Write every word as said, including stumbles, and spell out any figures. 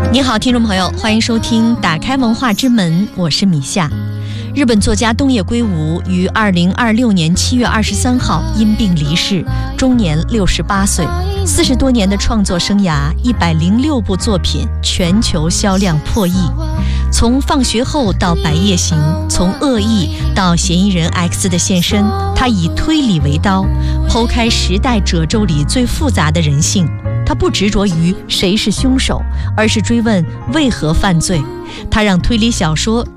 你好，听众朋友，欢迎收听打开文化之门，我是米夏。日本作家东野圭吾于二零二六年七月二十三号因病离世，终年六十八岁。四十多年的创作生涯，一百零六部作品，全球销量破亿。从放学后到白夜行，从恶意到嫌疑人 X 的现身，他以推理为刀，剖开时代褶皱里最复杂的人性。他不执着于谁是凶手，而是追问为何犯罪。他让推理小说